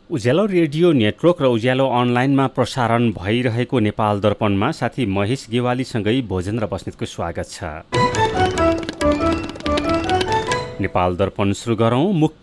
उज्यालो radio network र उज्यालो अनलाइनमा प्रसारण भइरहेको नेपाल दर्पणमा साथी महेश गेवालीसँगै भोजेन्द्र बस्नेतको स्वागत छ। नेपाल दर्पण सुरु गरौं।